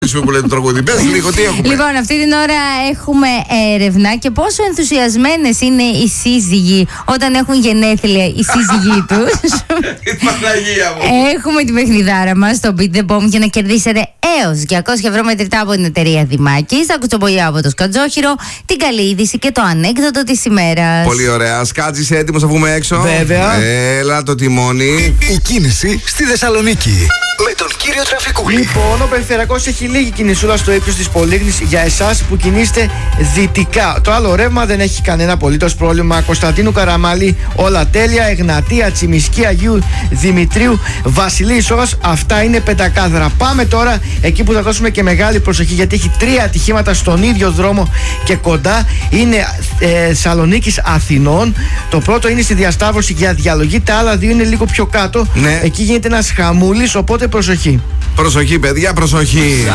που λέει το τραγούδι. Πες λίγο τι έχουμε. Λοιπόν, αυτή την ώρα έχουμε έρευνα και πόσο ενθουσιασμένες είναι οι σύζυγοι όταν έχουν γενέθλια οι σύζυγοι τους. Η Παναγία μου. Έχουμε την παιχνιδάρα μας στο Beat the Bomb για να κερδίσετε έως 200 ευρώ μετρητά από την εταιρεία Δημάκης, τα κουτσομπολιά από το Σκατζόχυρο, την καλή είδηση και το ανέκδοτο της ημέρας. Πολύ ωραία. Σκάτζι, είσαι έτοιμος να βγούμε έξω? Βέβαια. Έλα το τιμόνι. Η κίνηση στη Θεσσαλονίκη. Με τον κύριο Τραφικούλη. Λοιπόν, ο Περιφερειακός έχει λίγη κινησούλα στο ύψος της Πολύγνης για εσάς που κινείστε δυτικά. Το άλλο ρεύμα δεν έχει κανένα απολύτως πρόβλημα. Κωνσταντίνου Καραμαλή, όλα τέλεια. Εγνατία, Τσιμισκή, Αγίου Δημητρίου, Βασιλείου Σόγας. Αυτά είναι πεντακάθαρα. Πάμε τώρα εκεί που θα δώσουμε και μεγάλη προσοχή, γιατί έχει 3 ατυχήματα στον ίδιο δρόμο και κοντά. Είναι Θεσσαλονίκης Αθηνών. Το πρώτο είναι στη διασταύρωση για διαλογή. Τα άλλα 2 είναι λίγο πιο κάτω. Ναι. Εκεί γίνεται ένας χαμούλης, οπότε προσοχή. Προσοχή, παιδιά, προσοχή.